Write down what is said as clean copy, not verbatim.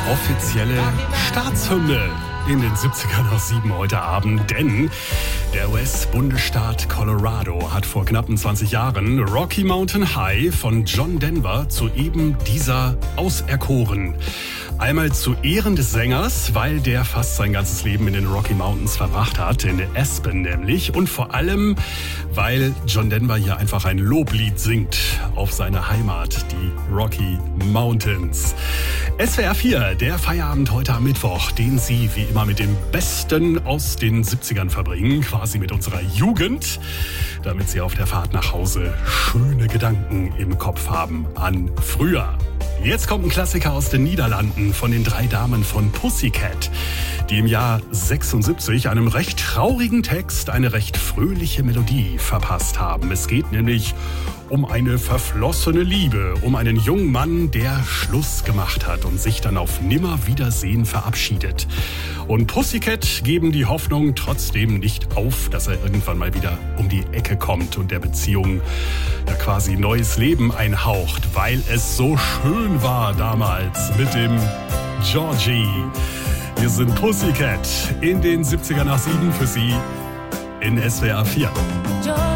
offizielle Staatshymne in den 70ern nach 7 heute Abend, denn der US-Bundesstaat Colorado hat vor knappen 20 Jahren Rocky Mountain High von John Denver zu eben dieser auserkoren. Einmal zu Ehren des Sängers, weil der fast sein ganzes Leben in den Rocky Mountains verbracht hat, in Aspen nämlich. Und vor allem, weil John Denver hier einfach ein Loblied singt auf seine Heimat, die Rocky Mountains. SWR 4, der Feierabend heute am Mittwoch, den Sie wie immer mit dem Besten aus den 70ern verbringen, quasi mit unserer Jugend, damit Sie auf der Fahrt nach Hause schöne Gedanken im Kopf haben an früher. Jetzt kommt ein Klassiker aus den Niederlanden von den 3 Damen von Pussycat, die im Jahr 76 einem recht traurigen Text eine recht fröhliche Melodie verpasst haben. Es geht nämlich um eine verflossene Liebe, um einen jungen Mann, der Schluss gemacht hat und sich dann auf Nimmerwiedersehen verabschiedet. Und Pussycat geben die Hoffnung trotzdem nicht auf, dass er irgendwann mal wieder um die Ecke kommt und der Beziehung da quasi neues Leben einhaucht, weil es so schön war damals mit dem Georgie. Wir sind Pussycat in den 70er nach 7 für Sie in SWR 4.